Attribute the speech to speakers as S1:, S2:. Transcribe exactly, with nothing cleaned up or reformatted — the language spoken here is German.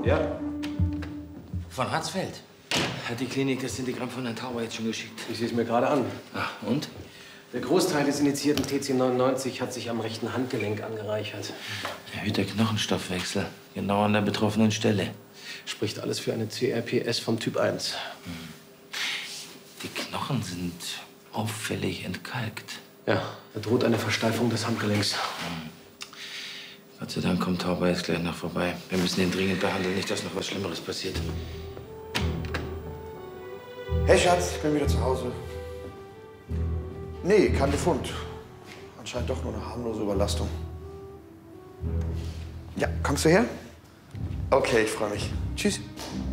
S1: Ja?
S2: Von Hatzfeld. Hat die Klinik das Telegramm von Herrn Tauber jetzt schon geschickt?
S1: Ich sehe es mir gerade an.
S2: Ach, und?
S1: Der Großteil des initiierten T C neunundneunzig hat sich am rechten Handgelenk angereichert.
S2: Erhöhter Knochenstoffwechsel. Genau an der betroffenen Stelle.
S1: Spricht alles für eine C R P S vom Typ eins.
S2: Die Knochen sind auffällig entkalkt.
S1: Ja, da droht eine Versteifung des Handgelenks.
S2: Gott sei Dank kommt Tauber jetzt gleich noch vorbei. Wir müssen ihn dringend behandeln, nicht, dass noch was Schlimmeres passiert.
S3: Hey Schatz, ich bin wieder zu Hause. Nee, kein Befund. Anscheinend doch nur eine harmlose Überlastung. Ja, kommst du her? Okay, ich freue mich. Tschüss.